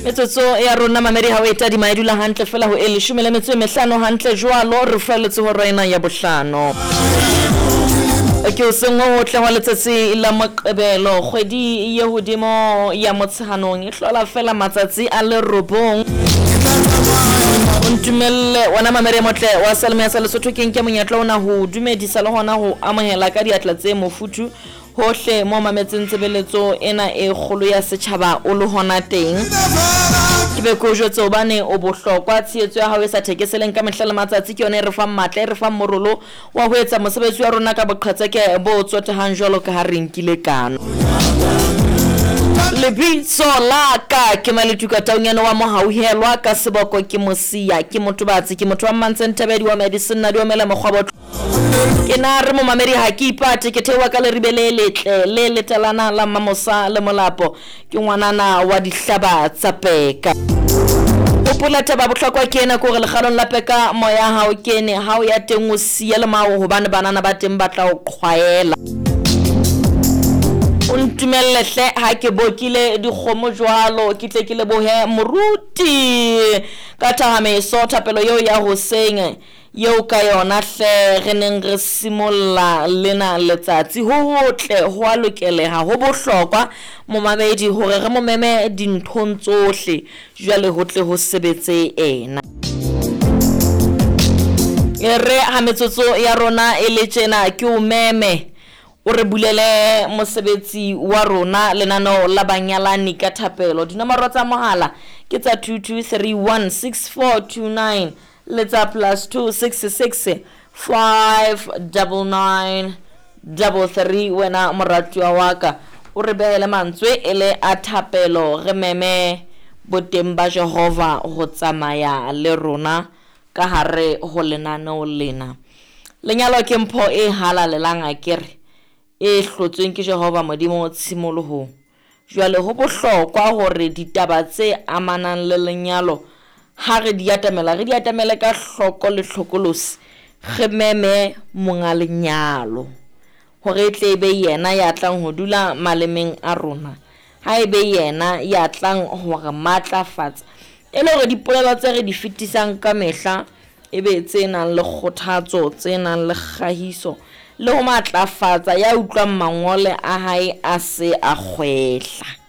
metsotso ya rona mamedi ha o eta di maedula hantle fela ho ele shumele metso e mehlano hantle jwalo re faletse ho rena ya bohlano ke o sengo ho tla wa letsatsi la Moqebelo kgwedi ye hodimo ya motshanong e hlola fela matsatsi a le robong ntumelle wana mamere motle wa salme ya Lesotho ke nke monyatla ona ho dumedisa le hona ho amohela ka diatla tse mofutu hohle mo mametseng tsebeletso ena e kgolo ya setjhaba o le hona teng ke be ko jotse obane o bohlokwa tshietso ya hao e sa thekeseleng ka mehla le matsatsi ke yone re fa matla re fa morolo wa ho etsa mosebetsi wa rona ka boqhetseke bo tsotehang jwalo ka ha re nkile kano lebitso la ka ke Maletuka Taungane wa mohauhelwa ka seboko ke mosia ke motobatsi ke motho wa Mantsentebedi wa medicine na di omela mokgwabo ke na re mo mamedi ha ke ipate ke thewa ka le ribele letle le letelana la mamosa le molapo ke ngwanana wa dihlaba tsa peka hopola taba bohlokwa ke ena ko re le kgalong la peka moya ha o kene ha o ya teng o siya le mawo hobane banana ba teng ba tla o qhwaela untumelle hle ha ke bokile dikgomo jwalo ke tle ke le bohe moruti ka thahame so thapelo yo ya hoseng yo ka yona hle re neng re simolla lena letsatsi ho hotle ho a lokeleha ho bohlokwa mo mamedi hore re mo meme dinthong tsohle jwale hotle ho sebetse ena re ha metsotso ya rona e le tjena ke o meme o re bulele mosebetsi wa rona lenano la banyalani ka thapelo dinomoro tsa mohala ke tsa 22316429 le tsa +266 59933 wena moratwa wa ka o re behele mantswe ele a thapelo re meme boteng ba Jehova ho tsamaya le rona ka hare ho lenano lena lenyalo ke mpho e halalelang akere e hlotsweng ke Jehova modimo tshimoloho jwale ho bohlokwa hore ditaba tse amanang le lenyalo ha re di atamele ka hloko le hlokolosi re meme monga lenyalo hore tle be yena ya tlang ho dula malemeng a rona ha ebe yena ya tlang hore matlafatsa e le hore dipolelo tse re di fetisang ka mehla ebe tsena le kgothatso tsena le kgahiso le ho matlafatsa ya utlwang mangole a hae a se a kgwehla